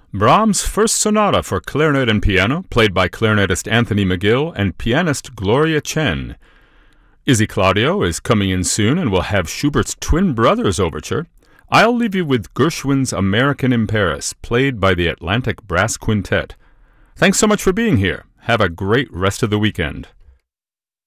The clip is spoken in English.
Brahms' First Sonata for clarinet and piano, played by clarinetist Anthony McGill and pianist Gloria Chen. Izzy Claudio is coming in soon and will have Schubert's Twin Brothers Overture. I'll leave you with Gershwin's American in Paris, played by the Atlantic Brass Quintet. Thanks so much for being here. Have a great rest of the weekend.